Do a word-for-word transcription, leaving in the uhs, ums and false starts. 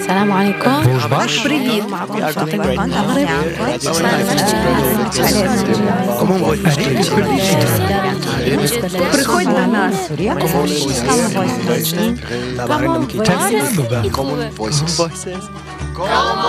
السلام عليكم. Vos baš? بريفيت معكم We are doing فاطمة great. من المغرب. Common Voice Приходьте на Сурія. Common Voices. Common Common Voices.